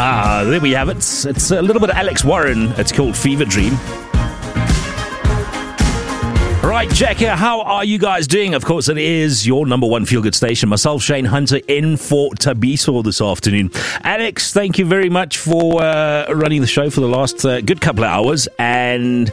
There we have it. It's a little bit of Alex Warren. It's called Fever Dream. Right, Jack here. How are you guys doing? Of course, it is your number one feel-good station. Myself, Shane Hunter, in for Tabiso this afternoon. Alex, thank you very much for running the show for the last good couple of hours. And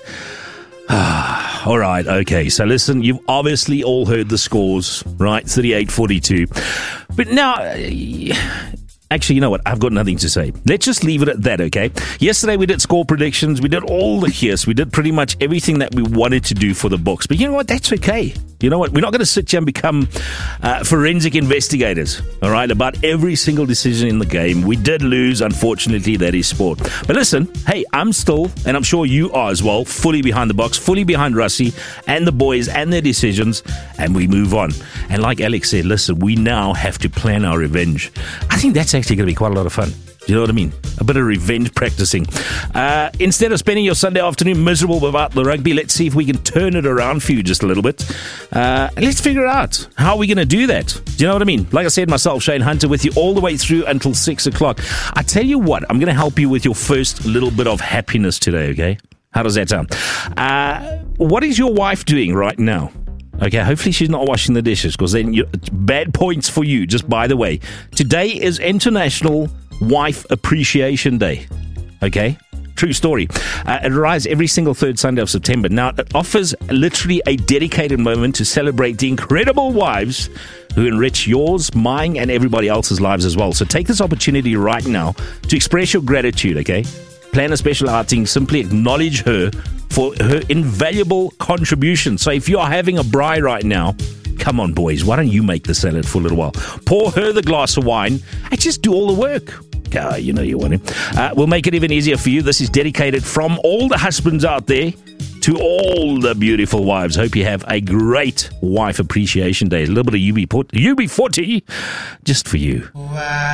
all right, okay. So listen, you've obviously all heard the scores, right? 38-42. But now... Actually, you know what? I've got nothing to say. Let's just leave it at that, okay? Yesterday, we did score predictions. We did all the hears. We did pretty much everything that we wanted to do for the books. But you know what? That's okay. You know what? We're not going to sit here and become forensic investigators, all right, about every single decision in the game. We did lose. Unfortunately, that is sport. But listen, hey, I'm still, and I'm sure you are as well, fully behind the box, fully behind Russie and the boys and their decisions, and we move on. And like Alex said, listen, we now have to plan our revenge. I think that's actually going to be quite a lot of fun. Do you know what I mean? A bit of revenge practicing. Instead of spending your Sunday afternoon miserable about the rugby, let's see if we can turn it around for you just a little bit. Let's figure out how we're going to do that. Do you know what I mean? Like I said, myself, Shane Hunter, with you all the way through until 6 o'clock. I tell you what, I'm going to help you with your first little bit of happiness today, okay? How does that sound? What is your wife doing right now? Okay, hopefully she's not washing the dishes, because then bad points for you, just by the way. Today is International Wife Appreciation Day. Okay? True story. It arrives every single third Sunday of September. Now, it offers literally a dedicated moment to celebrate the incredible wives who enrich yours, mine, and everybody else's lives as well. So take this opportunity right now to express your gratitude, okay? Plan a special outing. Simply acknowledge her for her invaluable contribution. So if you're having a braai right now, come on, boys, why don't you make the salad for a little while? Pour her the glass of wine and just do all the work. You know you want to. We'll make it even easier for you. This is dedicated from all the husbands out there to all the beautiful wives. Hope you have a great Wife Appreciation Day. A little bit of UB40 just for you. Wow.